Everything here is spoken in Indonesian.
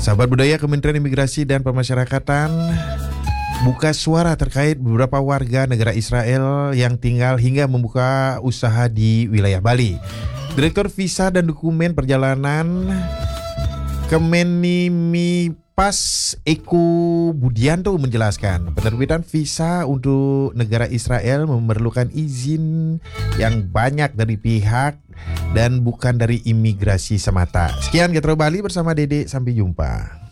Sahabat budaya, Kementerian Imigrasi dan Pemasyarakatan buka suara terkait beberapa warga negara Israel yang tinggal hingga membuka usaha di wilayah Bali. Direktur Visa dan Dokumen Perjalanan Kemenimipas Eko Budianto menjelaskan, penerbitan visa untuk negara Israel memerlukan izin yang banyak dari pihak dan bukan dari imigrasi semata. Sekian Getro Bali bersama Dede, sampai jumpa.